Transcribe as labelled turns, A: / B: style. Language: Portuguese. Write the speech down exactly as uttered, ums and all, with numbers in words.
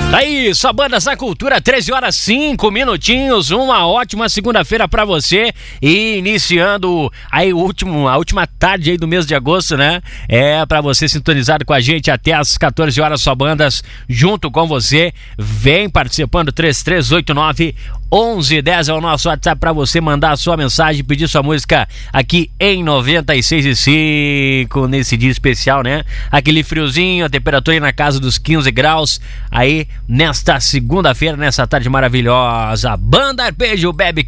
A: Daí, só Bandas na Cultura, treze horas cinco minutinhos, uma ótima segunda-feira pra você, e iniciando aí o último, a última tarde aí do mês de agosto, né? É pra você sintonizado com a gente até as quatorze horas, Só Bandas junto com você. Vem participando, três três oito nove, onze um zero é o nosso WhatsApp pra você mandar a sua mensagem, pedir sua música aqui em noventa e seis e cinco, nesse dia especial, né? Aquele friozinho, a temperatura aí na casa dos quinze graus, aí nesta segunda-feira, nessa tarde maravilhosa. Banda Arpejo, Bebe